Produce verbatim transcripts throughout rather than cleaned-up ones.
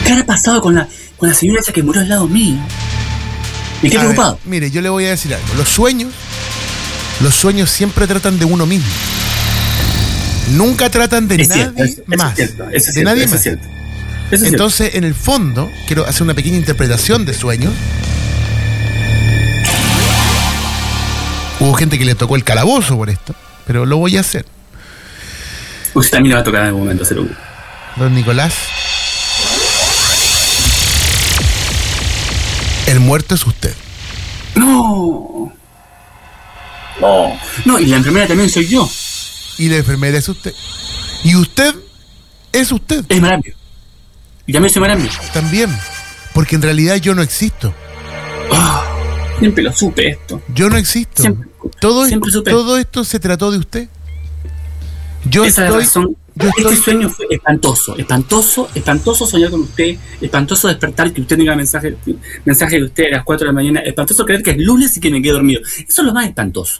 ¿Qué habrá pasado con la, con la señora esa que murió al lado mío? Me quedé preocupado. Ver, mire, yo le voy a decir algo. Los sueños, los sueños siempre tratan de uno mismo. Nunca tratan de es nadie cierto, es, más. Es cierto, es de cierto, nadie eso más. Es cierto. Eso es Entonces, cierto. en el fondo, quiero hacer una pequeña interpretación de sueños. Hubo gente que le tocó el calabozo por esto, pero lo voy a hacer. Usted también le va a tocar en algún momento hacerlo. Don Nicolás, el muerto es usted. No. No. No, y la enfermera también soy yo. Y la enfermera es usted. Y usted es usted. Es Marambio. Y también soy Marambio. También. Porque en realidad yo no existo. Oh, siempre lo supe esto. Yo no existo. Siempre, todo, siempre esto, supe. todo esto se trató de usted. Yo Esa estoy, es la razón. yo Este estoy, sueño fue espantoso, espantoso, espantoso soñar con usted, espantoso despertar que usted tenga mensaje, mensaje de usted a las cuatro de la mañana, espantoso creer que es lunes y que me quedé dormido. Eso es lo más espantoso.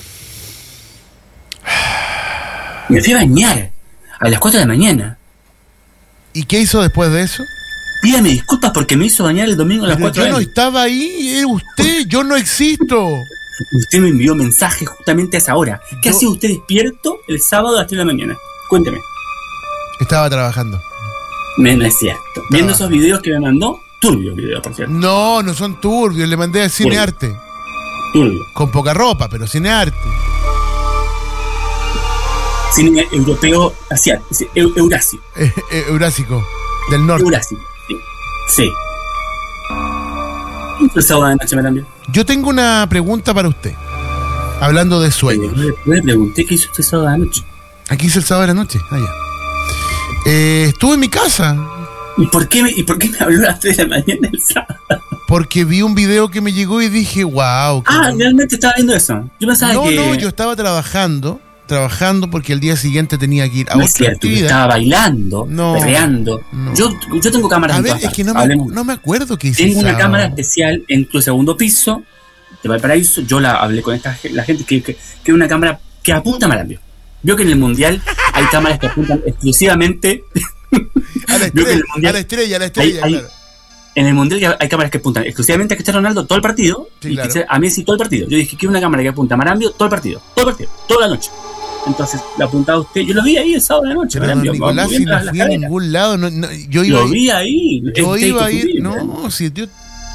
Me fui a bañar a las cuatro de la mañana. ¿Y qué hizo después de eso? Pídame disculpas porque me hizo bañar el domingo a las Pero cuatro yo de la no mañana. estaba ahí, es usted, yo no existo. Usted me envió mensajes justamente a esa hora. ¿Qué Yo- hacía usted despierto el sábado a las tres de la mañana? Cuénteme. Estaba trabajando. Me, no es cierto. Viendo esos videos que me mandó, turbios videos, por cierto. No, no son turbios, le mandé a Cinearte. Turbio. Con poca ropa, pero Cinearte. Cine europeo asiático, eu, Eurasio. Eh, eh, Eurásico, del norte. Eurasio, sí. Sí. El sábado de noche me también. Yo tengo una pregunta para usted. Hablando de sueños. Yo le, yo le pregunté qué hizo usted sábado de noche. Aquí hice el sábado de la noche. Ah, ya. Eh, estuve en mi casa ¿Y por qué me, y por qué me habló a las tres de la mañana el sábado? porque vi un video que me llegó y dije, wow. Ah, realmente estaba viendo eso. Yo pensaba No, que. no, yo estaba trabajando, trabajando porque el día siguiente tenía que ir a No es otra cierto, que actividad. estaba bailando, No, perreando. no. Yo, yo tengo cámaras A en ver, todas es que no partes. me, Hablemos. no me acuerdo qué hice. Tengo una sábado. cámara especial en tu segundo piso de Valparaíso. Yo la hablé con esta la gente que, que, que es una cámara que apunta a Marambio. Vio que en el mundial hay cámaras que apuntan exclusivamente. A la Vio que en estrella, el mundial a la estrella, a la estrella, hay- hay- claro. En el mundial hay cámaras que apuntan exclusivamente a Cristiano Ronaldo todo el partido Sí, y claro. a Messi todo el partido. Yo dije que una cámara que apunta a Marambio todo el partido, todo el partido, toda la noche. Entonces la apuntaba usted. Yo lo vi ahí el sábado de la noche. Pero don Marambio, Nicolás, si moviendo no las fui a caderas. ningún lado, no, no, yo iba Lo a ir, vi ahí. yo este, iba a ir, confundido. no, si yo...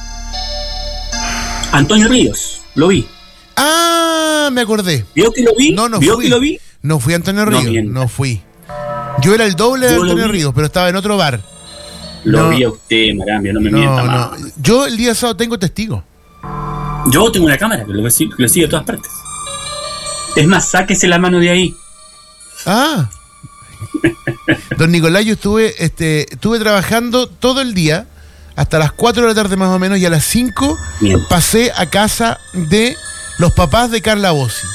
Antonio Ríos, lo vi. Ah, me acordé. ¿Vio que lo vi? No, no ¿Vio fui. que lo vi? No fui a Antonio No Ríos, no, mienta. fui. Yo era el doble de Yo lo Antonio vi. Ríos, pero estaba en otro bar. Lo No. vi a usted, Marambio, no me mienta No, más. no. Yo el día sábado tengo testigo. Yo tengo una cámara que lo, sigue- que lo sigue a todas partes. Es más, sáquese la mano de ahí. Ah. Don Nicolás, yo estuve, este, estuve trabajando todo el día, hasta las cuatro de la tarde más o menos, y a las cinco Bien. pasé a casa de los papás de Carla Bossi.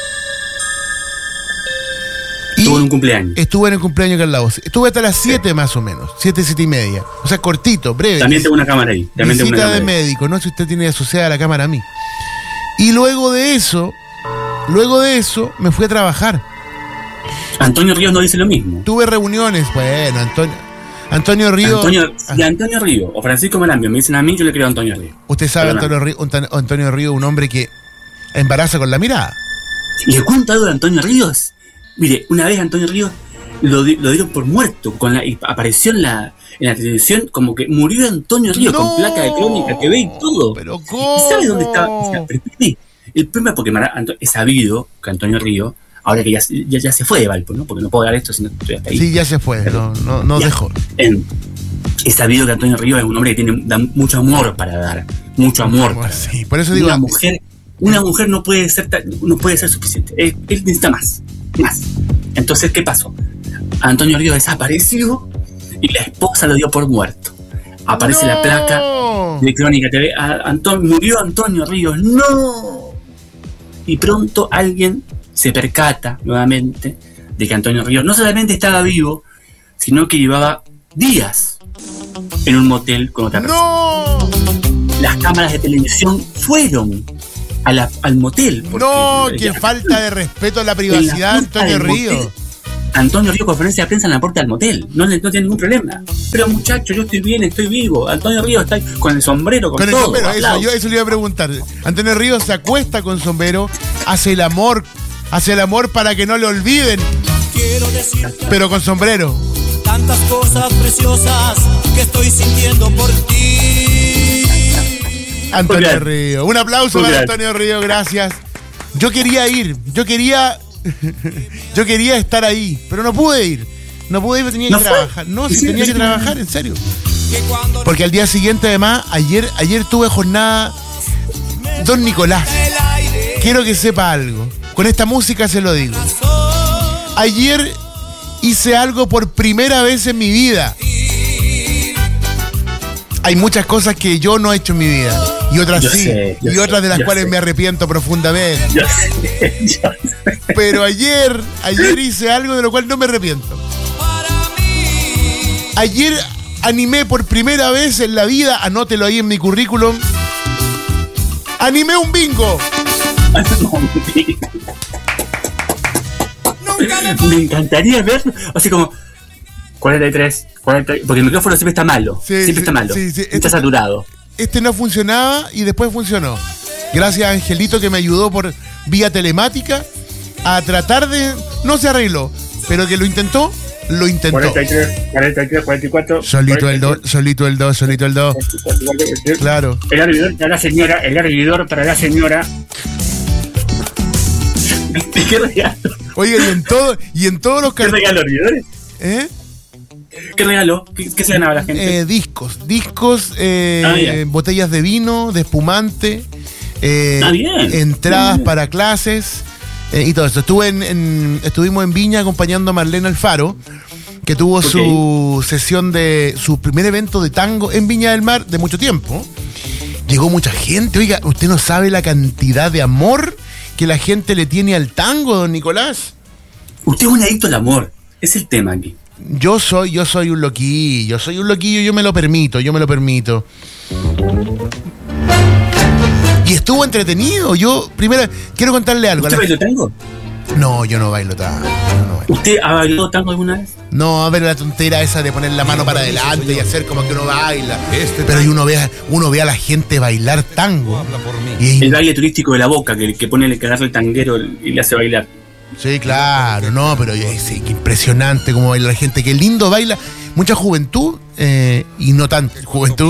Y Tuvo un cumpleaños. estuve en el cumpleaños de Carla Bossi. Estuve hasta las siete más o menos, siete, siete y media. O sea, cortito, breve. También tengo una cámara ahí. También tengo una Visita de cámara ahí. médico, no sé si usted tiene asociada la cámara a mí. Y luego de eso, luego de eso, me fui a trabajar. Antonio Ríos no dice lo mismo. Tuve reuniones, bueno, Antonio, Antonio Río. Antonio, Ah, de Antonio Ríos o Francisco Marambio me dicen a mí, yo le creo a Antonio Ríos. usted sabe, Perdona. Antonio Río, un- Antonio Río, un hombre que embaraza con la mirada. ¿Le cuento algo de Antonio Ríos? Mire, una vez Antonio Ríos lo, di- lo dieron por muerto. Con la, y apareció en la, en la televisión como que murió Antonio Ríos No, con placa de crónica que ve y todo. Pero ¿Y ¿cómo? sabe dónde estaba? O sea, pero espérate, el problema es porque Mara- Anto- es sabido que Antonio Ríos, ahora que ya, ya, ya se fue de Valpo, ¿no? Porque no puedo dar esto si no estoy hasta ahí. Sí, ya se fue, no, no, no Ya. dejó. En- es sabido que Antonio Ríos es un hombre que tiene da mucho amor para dar, mucho amor para dar. Sí, por eso digo, Una mujer, una mujer no puede ser tan- no puede ser suficiente. Él, él necesita más, más. Entonces, ¿qué pasó? Antonio Ríos desapareció y la esposa lo dio por muerto. Aparece ¡No! la placa de Crónica T V. A- Anton- murió Antonio Ríos. ¡No! Y pronto alguien se percata nuevamente de que Antonio Ríos no solamente estaba vivo, sino que llevaba días en un motel con otra persona. ¡No! Las cámaras de televisión fueron a la- al motel. porque No, ya- qué falta de respeto a la en privacidad, la puerta Antonio del Ríos. motel- Antonio Ríos, conferencia de prensa en la puerta del motel. No, no tiene ningún problema. Pero muchacho, yo estoy bien, estoy vivo. Antonio Ríos está con el sombrero, con, con el todo. sombrero, eso, yo eso le iba a preguntar. Antonio Ríos se acuesta con sombrero, hace el amor, hace el amor para que no le olviden. Quiero decirte, pero con sombrero. Tantas cosas preciosas que estoy sintiendo por ti. Antonio Ríos. Un aplauso para Antonio Ríos, gracias. Yo quería ir, yo quería yo quería estar ahí, pero no pude ir. No pude ir, tenía que ¿No trabajar. Fue? No, sí, sí tenía sí, que sí. trabajar, en serio. Porque al día siguiente, además, ayer, ayer tuve jornada. Don Nicolás, quiero que sepa algo. Con esta música se lo digo. Ayer hice algo por primera vez en mi vida. Hay muchas cosas que yo no he hecho en mi vida. Y otras yo sí. Sé, y otras sé, de las cuales sé. me arrepiento profundamente. Yo sé, yo sé. Pero ayer, ayer hice algo de lo cual no me arrepiento. Ayer animé por primera vez en la vida, anótelo ahí en mi currículum, animé un bingo. Me encantaría verlo. Así como cuarenta y tres, cuarenta, porque el micrófono siempre está malo. Sí, siempre sí, está malo. Sí, sí. Está este, saturado. Este no funcionaba y después funcionó. Gracias a Angelito que me ayudó por vía telemática a tratar de... No se arregló, pero que lo intentó, lo intentó. cuarenta y tres, cuarenta y tres, cuarenta y cuatro. Solito el dos, solito el dos, solito el dos. Claro. El hervidor para la señora, el hervidor para la señora. ¿Qué regalo? Oiga, y en todo, y en todos los ¿Qué regalo, hervidores? ¿Eh? ¿Qué regalo? ¿Qué, qué se ganaba la gente? Eh, discos, discos, eh, ah, botellas de vino, de espumante, eh, ah, bien. entradas bien. para clases eh, y todo eso. Estuve en, en, estuvimos en Viña acompañando a Marlene Alfaro, que tuvo okay. su sesión de su primer evento de tango en Viña del Mar de mucho tiempo. Llegó mucha gente. Oiga, usted no sabe la cantidad de amor que la gente le tiene al tango, don Nicolás. Usted es un adicto al amor. Es el tema aquí. Yo soy, yo soy un loquillo, soy un loquillo, yo me lo permito, yo me lo permito. Y estuvo entretenido. Yo, primero, quiero contarle algo. ¿Usted bailó tango? No, yo no bailo tango. No, no bailo. ¿Usted ha bailado tango alguna vez? No, a ver la tontera esa de poner la mano para adelante y hacer como que uno baila. Pero uno ve, uno ve a la gente bailar tango. Y el baile turístico de la Boca, que, que pone el que agarra el tanguero y le hace bailar. Sí, claro, no, pero sí, qué impresionante cómo baila la gente, qué lindo baila, mucha juventud eh, y no tan juventud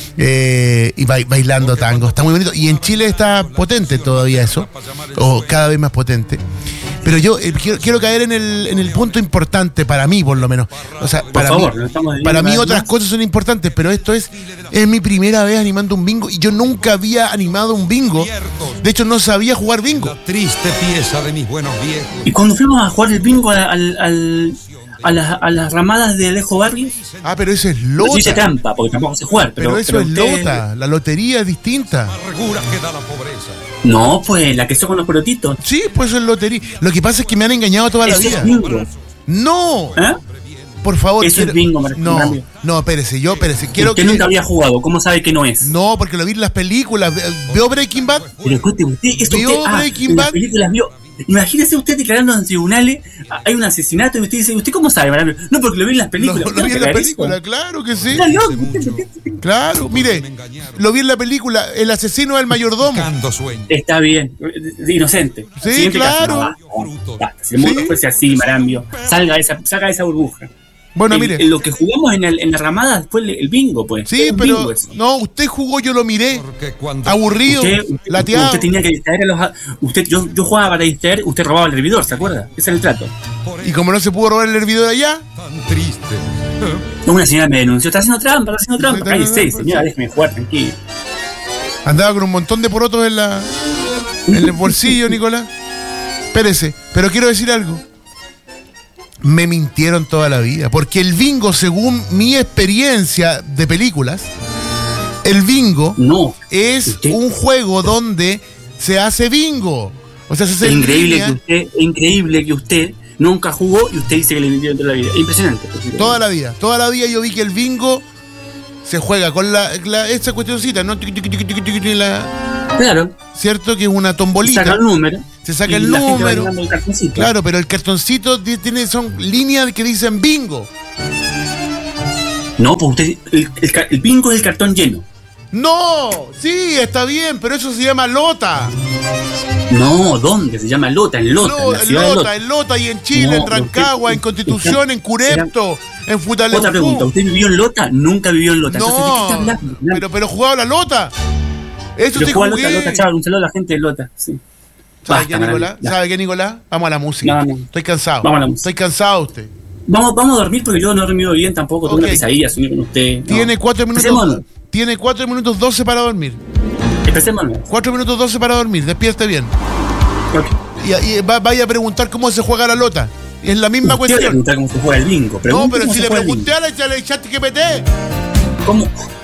eh, y ba- bailando tango, está muy bonito. Y en Chile está potente todavía eso, o cada vez más potente. Pero yo eh, quiero, quiero caer en el, en el punto importante para mí, por lo menos. O sea, para por favor, mí, no estamos para mí otras más. cosas son importantes, pero esto es, es mi primera vez animando un bingo y yo nunca había animado un bingo. De hecho, no sabía jugar bingo. La triste pieza de mis buenos viejos. Y cuando fuimos a jugar el bingo al, al, al, a, las, a las ramadas de Alejo Barrios. Ah, pero eso es lota. No hice trampa, porque tampoco sé jugar. Pero, pero eso pero es usted... lota. La lotería es distinta. Que da la pobreza. No, pues la que son con los pelotitos. Sí, pues eso es lotería. Lo que pasa es que me han engañado toda la vida. No. ¿Eh? Por favor. Eso quiero... es bingo, Mar- No, Mario. no, espérese, yo, espérese. Quiero usted que... nunca había jugado, ¿cómo sabe que no es? No, porque lo vi en las películas. ¿Vio Breaking Bad? Pero escuche, usted, esto ¿Vio usted, Breaking ah, Bad? Las películas vio. Imagínese usted declarando en tribunales, hay un asesinato y usted dice, ¿usted cómo sabe, Mario? No, porque lo vi en las películas. Lo, lo vi en las películas, claro que sí. Claro, claro, mire, lo vi en la película, el asesino del mayordomo. Está bien, inocente. Sí, Siguiente claro. Caso, no, basta, basta. Si el mundo ¿Sí? fuese así, Marambio, salga de esa, salga de esa burbuja. Bueno, el, mire. Lo que jugamos en, el, en la ramada fue el, el bingo, pues. Sí, pero no, usted jugó, yo lo miré. Aburrido, usted, usted, lateado. Usted tenía que distraer a los... Usted, yo, yo jugaba para distraer, usted robaba el hervidor, ¿se acuerda? Ese era el trato. Y como no se pudo robar el hervidor allá... Tan triste. Una señora me denunció, está haciendo trampa, está haciendo trampa. Cállese, señora, déjeme jugar, tranquilo. Andaba con un montón de porotos en la... en el bolsillo, Nicolás. Espérese, pero quiero decir algo. Me mintieron toda la vida, porque el bingo, según mi experiencia de películas, el bingo no, es usted... un juego donde se hace bingo. O sea, se hace es increíble que usted, es increíble que usted nunca jugó y usted dice que le mintieron toda la vida. Impresionante. Toda la vida, toda la vida yo vi que el bingo se juega con la, la esa cuestioncita, ¿no? La, Claro. ¿Cierto? Que es una tombolita. Se saca el número. Se saca y el la gente va número. llenando el cartoncito. Claro, pero el cartoncito tiene, son líneas que dicen bingo. No, pues usted, el, el, el bingo es el cartón lleno. No, sí, está bien, pero eso se llama lota. No, ¿dónde? Se llama Lota, en Lota, No, en la ciudad de Lota, Lota. en Lota y en Chile, No, en Rancagua, usted- en Constitución, en Curepto, en Futalefú. Otra pregunta, ¿usted vivió en Lota? Nunca vivió en Lota. Entonces, ¿de qué está No, hablando? pero, pero jugaba la Lota. Eso Yo sí juego a jugué. Lota, Lota, chaval, un saludo a la gente de Lota. Sí. ¿Sabe Basta, qué, Nicolás? Maravilla, ya. ¿Sabe qué, Nicolás? Vamos a la música. Vamos. Estoy cansado. Vamos a la música. Estoy cansado usted. Vamos, vamos a dormir porque yo no he dormido bien tampoco. Tengo Ok. una pesadilla, soñé con usted. No. Tiene cuatro minutos. Empecémonos. Tiene cuatro minutos doce para dormir. Empecémonos. Cuatro minutos doce para dormir. Despierte bien. Ok. Y, y va- vaya a preguntar cómo se juega la lota. Es la misma Usted va a cuestión. preguntar cómo se juega el bingo. No, Pregunte pero cómo si se le juega el pregunté a la, a la chat G P T. bingo. ¿Cómo?